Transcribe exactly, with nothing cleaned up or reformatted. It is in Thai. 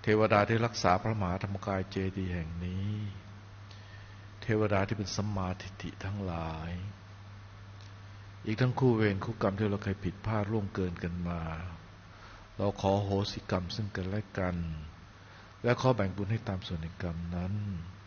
เทวดาที่รักษาพระมหาธรรมกายเจดีย์แห่งนี้เทวดาที่เป็นสัมมาทิฏฐิทั้งหลายอีกทั้งคู่เวรคู่กรรมที่เราเคยผิดพลาดล่วงเกินกันมาเราขอโหสิกรรมซึ่งกันและกันและขอแบ่งบุญให้ตามส่วนในกรรมนั้น